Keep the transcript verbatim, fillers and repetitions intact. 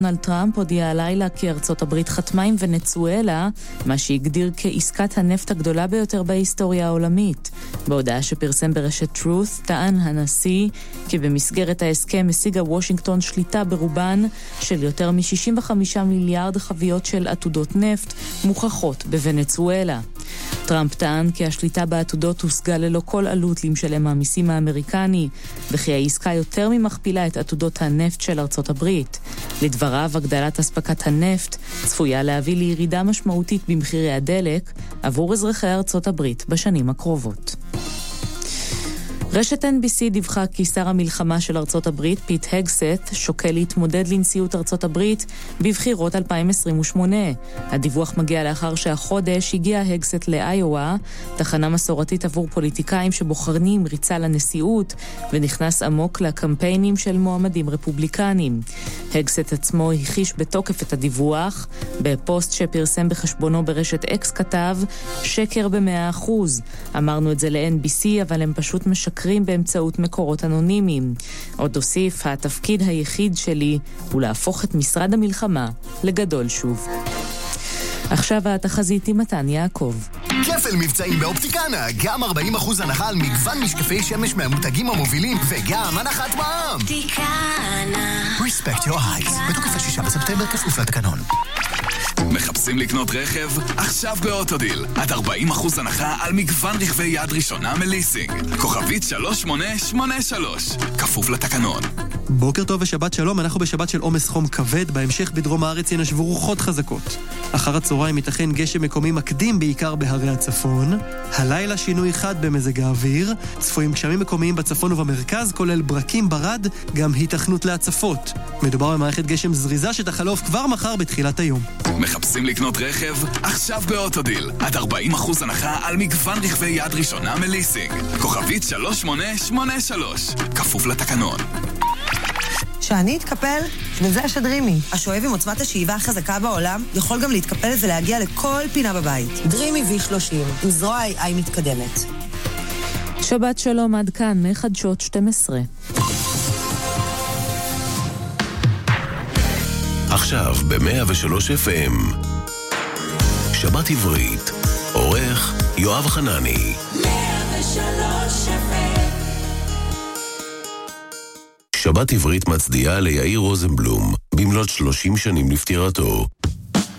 דונלד טראמפ הודיע הלילה כי ארצות הברית חתמה עם ונצואלה, מה שהגדיר כעסקת הנפט הגדולה ביותר בהיסטוריה העולמית. בהודעה שפרסם ברשת Truth, טען הנשיא כי במסגרת ההסכם השיגה וושינגטון שליטה ברובן של יותר מ-שישים וחמישה מיליארד חביות של עתודות נפט מוכחות בוונצואלה. טראמפ טען כי השליטה בעתודות הושגה ללא כל עלות למשלם המיסים האמריקני, וכי העסקה יותר ממכפילה את עתודות הנפט של ארצות הברית. לדבריו, הגדלת הספקת הנפט צפויה להביא לירידה משמעותית במחירי הדלק עבור אזרחי ארצות הברית בשנים הקרובות. רשת אן בי סי דיווחה כי שר המלחמה של ארצות הברית, פיט הגסט, שוקל להתמודד לנשיאות ארצות הברית בבחירות אלפיים עשרים ושמונה. הדיווח מגיע לאחר שהחודש הגיע הגסט לאיואה, תחנה מסורתית עבור פוליטיקאים שבוחרים ריצה לנשיאות, ונכנס עמוק לקמפיינים של מועמדים רפובליקנים. הגסט עצמו הכיש בתוקף את הדיווח, בפוסט שפרסם בחשבונו ברשת אקס כתב, שקר במאה אחוז. אמרנו את זה ל-אן בי סי, אבל הם פשוט משקרים באמצעות מקורות אנונימיים. עוד הוסיף, התפקיד היחיד שלי הוא להפוך את משרד המלחמה לגדול שוב. עכשיו התחזית עם מתן יעקב. כפל מבצעים באופטיקנה, גם ארבעים אחוז הנחה על מגוון משקפי שמש מהמותגים המובילים, וגם הנחת מע"מ. אופטיקנה. Respect your eyes. בתוקף השישה בספטמבר כפוף לתקנון. מחפשים לקנות רכב? עכשיו באוטודיל. עד ארבעים אחוז הנחה על מגוון רכבי יד ראשונה מליסינג. כוכבית שלוש שמונה שמונה שלוש. כפוף לתקנון. בוקר טוב ושבת שלום, אנחנו בשבת של עומס חום כבד, בהמשך בדרום הארץ ינשבו רוחות חזקות. אחר הצהריים ייתכן גשם מקומי מקדים בעיקר בהרי הצפון. הלילה שינוי חד במזג האוויר, צפויים גשמים מקומיים בצפון ובמרכז, כולל ברקים ברד, גם היתכנות להצפות. מדובר במערכת גשם זריזה שתחלוף כבר מחר בתחילת היום. מחפשים לקנות רכב? עכשיו באוטודיל. עד ארבעים אחוז הנחה על מגוון רכבי יד ראשונה מליסינג. כוכבית שלוש שמונה שמונה שלוש. כפוף לתקנון. שאני אתקפל, וזה השדרימי. השואב עם עוצמת השאיבה החזקה בעולם יכול גם להתקפל ולהגיע לכל פינה בבית. דרימי וי שלושים, עם זרוע איי איי מתקדמת. שבת שלום, עד כאן, מחדשות שתים עשרה. עכשיו ב-מאה ושלוש אף אם. שבת עברית. עורך יואב חנני. מאה ושלוש אף אם. שבת עברית מצדיעה ליאיר רוזנבלום במלאת שלושים שנים לפטירתו.